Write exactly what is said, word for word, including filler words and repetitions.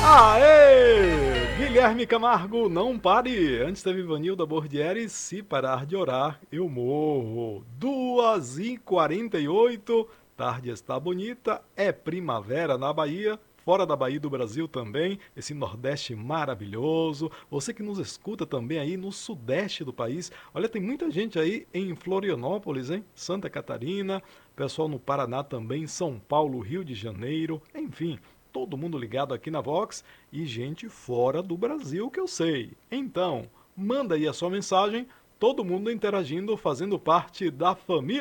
Aê! Guilherme Camargo, não pare! Antes teve Vanilda Bordieri, se parar de orar, eu morro. duas e quarenta e oito, tarde está bonita, é primavera na Bahia, fora da Bahia e do Brasil também, esse Nordeste maravilhoso. Você que nos escuta também aí no Sudeste do país. Olha, tem muita gente aí em Florianópolis, hein? Santa Catarina, pessoal no Paraná também, São Paulo, Rio de Janeiro, enfim, todo mundo ligado aqui na Vox e gente fora do Brasil que eu sei. Então, manda aí a sua mensagem, todo mundo interagindo, fazendo parte da família.